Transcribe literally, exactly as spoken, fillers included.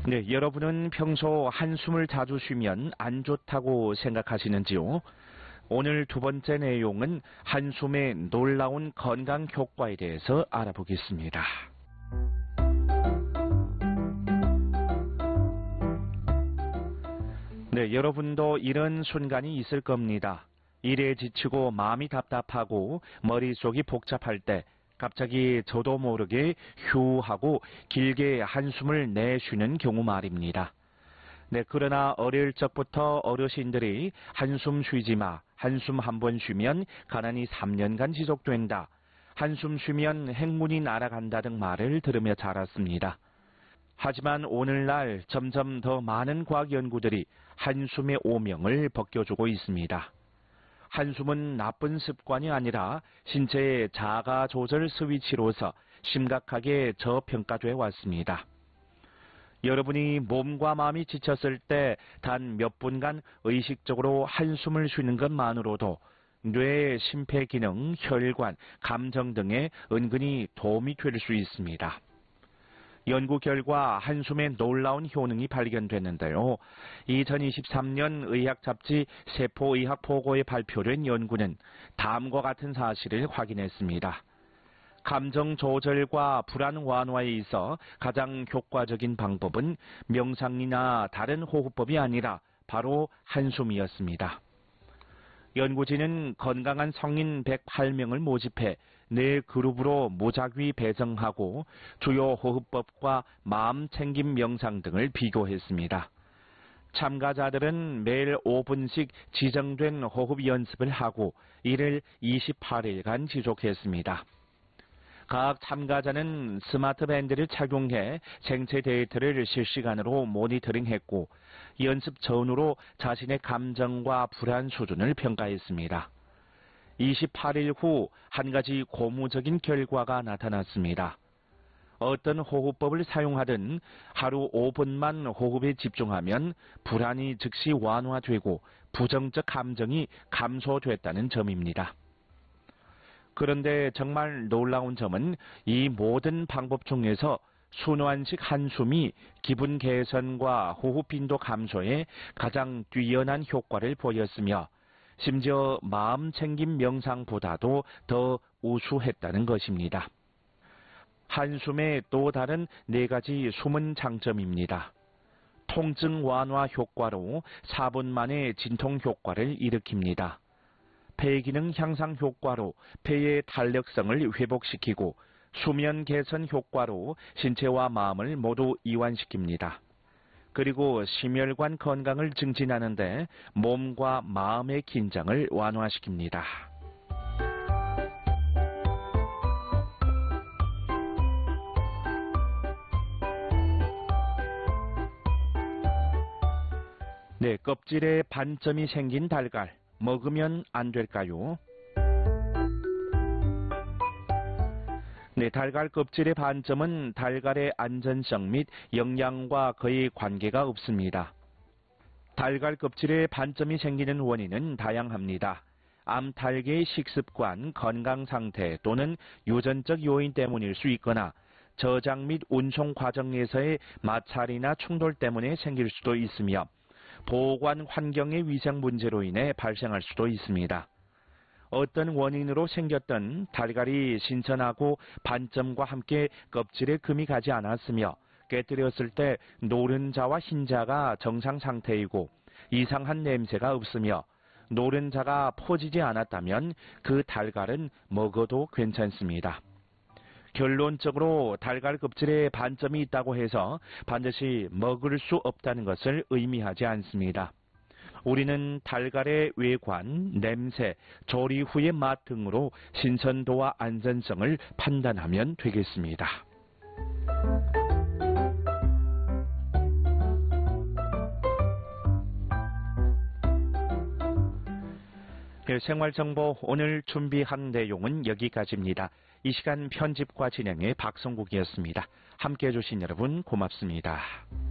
네, 여러분은 평소 한숨을 자주 쉬면 안 좋다고 생각하시는지요? 오늘 두 번째 내용은 한숨의 놀라운 건강 효과에 대해서 알아보겠습니다. 네, 여러분도 이런 순간이 있을 겁니다. 일에 지치고 마음이 답답하고 머릿속이 복잡할 때 갑자기 저도 모르게 휴 하고 길게 한숨을 내쉬는 경우 말입니다. 네, 그러나 어릴 적부터 어르신들이 한숨 쉬지 마, 한숨 한 번 쉬면 가난이 삼 년간 지속된다, 한숨 쉬면 행운이 날아간다 등 말을 들으며 자랐습니다. 하지만 오늘날 점점 더 많은 과학 연구들이 한숨의 오명을 벗겨주고 있습니다. 한숨은 나쁜 습관이 아니라 신체의 자가 조절 스위치로서 심각하게 저평가돼 왔습니다. 여러분이 몸과 마음이 지쳤을 때 단 몇 분간 의식적으로 한숨을 쉬는 것만으로도 뇌, 심폐기능, 혈관, 감정 등에 은근히 도움이 될 수 있습니다. 연구 결과 한숨의 놀라운 효능이 발견됐는데요. 이천이십삼 년 의학 잡지 세포의학 보고에 발표된 연구는 다음과 같은 사실을 확인했습니다. 감정 조절과 불안 완화에 있어 가장 효과적인 방법은 명상이나 다른 호흡법이 아니라 바로 한숨이었습니다. 연구진은 건강한 성인 백팔 명을 모집해 네 그룹으로 무작위 배정하고 주요 호흡법과 마음 챙김 명상 등을 비교했습니다. 참가자들은 매일 오 분씩 지정된 호흡 연습을 하고 이를 이십팔 일간 지속했습니다. 각 참가자는 스마트 밴드를 착용해 생체 데이터를 실시간으로 모니터링했고 연습 전후로 자신의 감정과 불안 수준을 평가했습니다. 이십팔 일 후 한 가지 고무적인 결과가 나타났습니다. 어떤 호흡법을 사용하든 하루 오 분만 호흡에 집중하면 불안이 즉시 완화되고 부정적 감정이 감소됐다는 점입니다. 그런데 정말 놀라운 점은 이 모든 방법 중에서 순환식 한숨이 기분 개선과 호흡 빈도 감소에 가장 뛰어난 효과를 보였으며 심지어 마음 챙김 명상보다도 더 우수했다는 것입니다. 한숨의 또 다른 네 가지 숨은 장점입니다. 통증 완화 효과로 사 분 만에 진통 효과를 일으킵니다. 폐기능 향상 효과로 폐의 탄력성을 회복시키고 수면 개선 효과로 신체와 마음을 모두 이완시킵니다. 그리고 심혈관 건강을 증진하는 데 몸과 마음의 긴장을 완화시킵니다. 네, 껍질에 반점이 생긴 달걀. 먹으면 안 될까요? 네, 달걀 껍질의 반점은 달걀의 안전성 및 영양과 거의 관계가 없습니다. 달걀 껍질에 반점이 생기는 원인은 다양합니다. 암탈계의 식습관, 건강 상태 또는 유전적 요인 때문일 수 있거나 저장 및 운송 과정에서의 마찰이나 충돌 때문에 생길 수도 있으며 보관 환경의 위생 문제로 인해 발생할 수도 있습니다. 어떤 원인으로 생겼던 달걀이 신선하고 반점과 함께 껍질에 금이 가지 않았으며 깨뜨렸을 때 노른자와 흰자가 정상 상태이고 이상한 냄새가 없으며 노른자가 퍼지지 않았다면 그 달걀은 먹어도 괜찮습니다. 결론적으로 달걀 껍질에 반점이 있다고 해서 반드시 먹을 수 없다는 것을 의미하지 않습니다. 우리는 달걀의 외관, 냄새, 조리 후의 맛 등으로 신선도와 안전성을 판단하면 되겠습니다. 생활정보 오늘 준비한 내용은 여기까지입니다. 이 시간 편집과 진행의 박성국이었습니다. 함께해 주신 여러분 고맙습니다.